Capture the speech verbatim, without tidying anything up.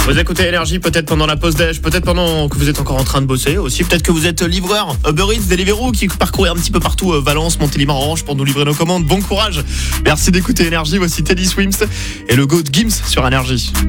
Vous écoutez Énergie, peut-être pendant la pause déj, peut-être pendant que vous êtes encore en train de bosser aussi, peut-être que vous êtes livreur Uber Eats, Deliveroo, qui parcourez un petit peu partout euh, Valence, Montélimar, Orange pour nous livrer nos commandes. Bon courage. Merci d'écouter Énergie. Voici Teddy Swims et le GOAT Gims sur Énergie.